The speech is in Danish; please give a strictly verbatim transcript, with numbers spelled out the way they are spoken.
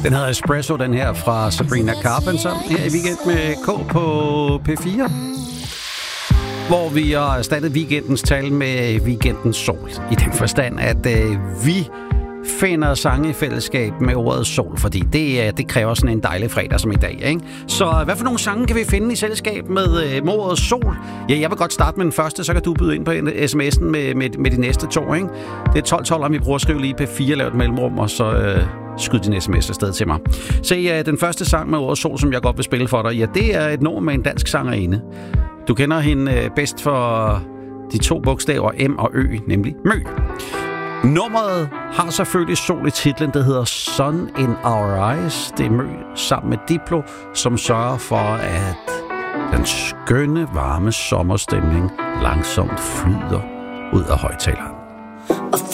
Den hedder Espresso, den her fra Sabrina Carpenter. Her i Weekend med K på P fire. Hvor vi har erstattet weekendens tal med weekendens sol. I den forstand, at øh, vi finder sange i fællesskab med ordet sol, fordi det, det kræver sådan en dejlig fredag som i dag, ikke? Så hvad for nogle sange kan vi finde i selskab med, med ordet sol? Ja, jeg vil godt starte med den første, så kan du byde ind på sms'en med, med, med de næste to, ikke? Det er tolv tolv, om vi bruger at skrive lige P fire, lave et mellemrum, og så øh, skyd din sms afsted til mig. Se, øh, den første sang med ordet sol, som jeg godt vil spille for dig, ja, det er et nummer med en dansk sangerinde. Du kender hende øh, bedst for de to bogstaver M og Ø, nemlig Mø. Nummeret har selvfølgelig sol i titlen, der hedder Sun in Our Eyes. Det er Mø sammen med Diplo, som sørger for, at den skønne, varme sommerstemning langsomt flyder ud af højtaleren.